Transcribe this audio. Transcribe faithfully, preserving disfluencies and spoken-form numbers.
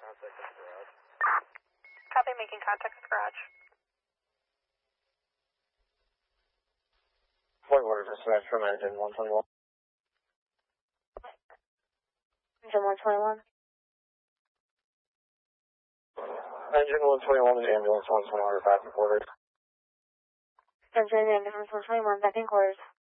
Copy, making contact with garage. Point order dispatch from engine one twenty-one. Engine one twenty-one. Engine one twenty-one and ambulance one twenty-one are back in quarters. Engine ambulance one twenty-one, back in quarters.